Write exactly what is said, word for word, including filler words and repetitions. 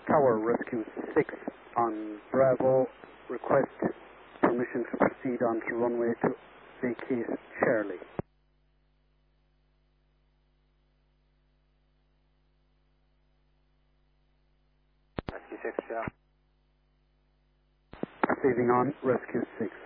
Tower Rescue six on Bravo, request permission to proceed onto runway to vacate Charlie. Rescue six, yeah. Proceeding on Rescue six.